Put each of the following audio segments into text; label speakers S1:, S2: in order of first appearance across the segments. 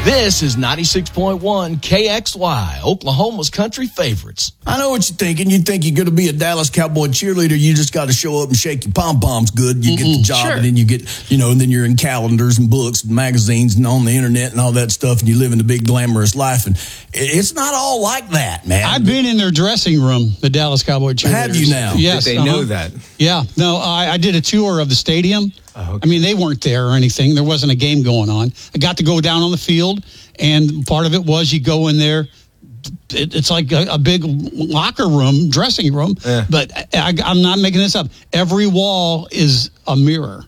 S1: This is 96.1 KXY, Oklahoma's country favorites.
S2: I know what you're thinking. You think you're going to be a Dallas Cowboy cheerleader. You just got to show up and shake your pom-poms good. You get the job,
S1: Sure.
S2: and then you get, and then you're in calendars and books and magazines and on the internet and all that stuff, and you live in a big glamorous life. And it's not all like that, man.
S3: I've been in their dressing room, the Dallas Cowboy cheerleaders.
S2: Have you now?
S3: Yes.
S4: Did they know that?
S3: Yeah. No, I did a tour of the stadium.
S4: Oh, okay.
S3: I mean, they weren't there or anything. There wasn't a game going on. I got to go down on the field, and part of it was you go in there. It's like a big locker room, dressing room.
S4: Yeah.
S3: But I'm not making this up. Every wall is a mirror.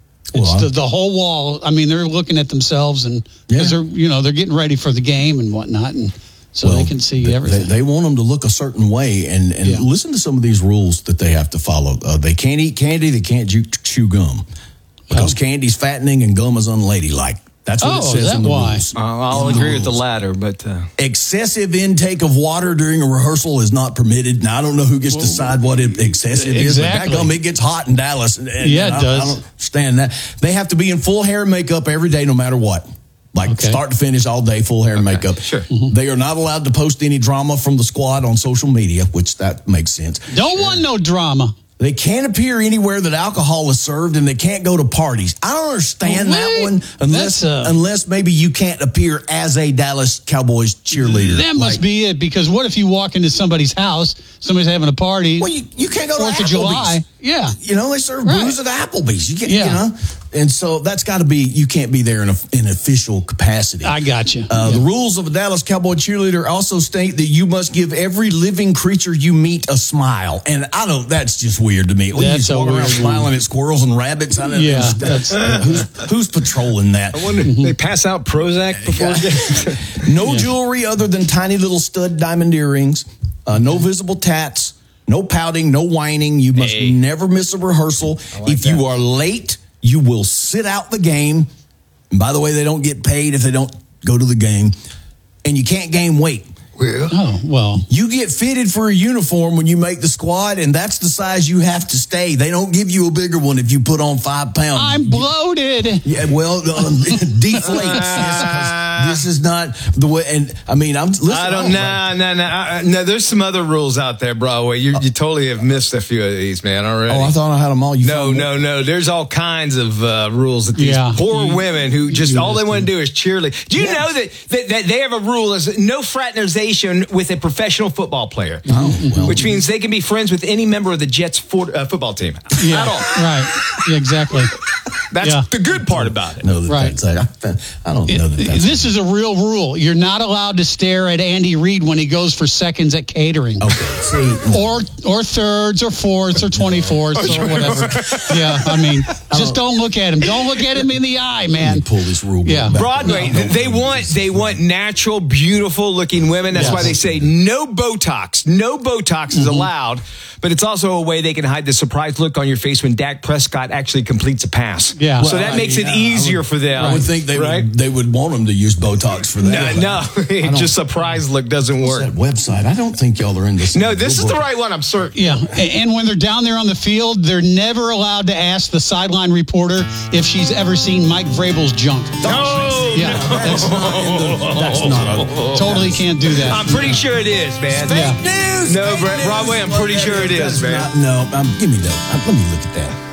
S3: It's the whole wall. I mean, they're looking at themselves, and because they're getting ready for the game and whatnot, and so they can see everything.
S2: They want them to look a certain way, and listen to some of these rules that they have to follow. They can't eat candy. They can't chew gum because candy's fattening and gum is unladylike. That's what it says in the rules.
S4: I'll agree with the latter, but
S2: excessive intake of water during a rehearsal is not permitted. Now, I don't know who gets to decide what excessive is, but that gum, it gets hot in Dallas. And
S3: it does.
S2: I don't understand that. They have to be in full hair and makeup every day, no matter what. Start to finish all day, full hair and makeup.
S4: Sure.
S2: Mm-hmm. They are not allowed to post any drama from the squad on social media, which that makes sense.
S3: Don't want no drama.
S2: They can't appear anywhere that alcohol is served, and they can't go to parties. I don't understand that one unless maybe you can't appear as a Dallas Cowboys cheerleader.
S3: That must be it, because what if you walk into somebody's house, somebody's having a party?
S2: Well, you can't go to
S3: 4th of July. Yeah.
S2: They serve booze at Applebee's. You can't, And so that's got to be, you can't be there in official capacity.
S3: I got you.
S2: The rules of a Dallas Cowboy cheerleader also state that you must give every living creature you meet a smile. And that's just weird to me. When you just walk around smiling at squirrels and rabbits. I don't understand. Who's patrolling that?
S4: I wonder, they pass out Prozac before games?
S2: No jewelry other than tiny little stud diamond earrings. No visible tats. No pouting. No whining. You must never miss a rehearsal. If you are late, you will sit out the game. And by the way, they don't get paid if they don't go to the game. And you can't gain weight. You get fitted for a uniform when you make the squad, and that's the size you have to stay. They don't give you a bigger one if you put on 5 pounds.
S3: I'm bloated.
S2: Yeah, well, deflates. This is not the way. And I mean,
S4: No. There's some other rules out there, Broadway. You totally have missed a few of these, man, already.
S2: Oh, I thought I had them all.
S4: No. There's all kinds of rules that these poor women who just all they want to do is cheerlead. Do you know that they have a rule is no fraternization with a professional football player, which means they can be friends with any member of the Jets football team at all.
S3: Right. Yeah, exactly.
S4: That's the good part about it.
S2: I don't know that.
S3: This is a real rule. You're not allowed to stare at Andy Reid when he goes for seconds at catering.
S2: Okay. See,
S3: or thirds or fourths or 24ths or whatever. Yeah, I mean, just don't look at him. Don't look at him in the eye, man.
S2: Pull this rule back.
S4: Broadway, they want natural, beautiful looking women. That's why they say no Botox. No Botox is allowed, but it's also a way they can hide the surprise look on your face when Dak Prescott actually completes a pass.
S3: Yeah.
S4: So that makes it easier for them.
S2: I would think they would want them to use Botox for that.
S4: No, just surprise look doesn't work.
S2: That website, I don't think y'all are in this.
S4: No, this is the right one, I'm certain.
S3: Yeah, and when they're down there on the field, they're never allowed to ask the sideline reporter if she's ever seen Mike Vrabel's junk.
S2: That's not
S3: totally can't do that.
S4: I'm pretty sure it is, man.
S2: Fake news.
S4: No, Broadway, I'm pretty sure it is, man.
S2: Give me that. Let me look at that.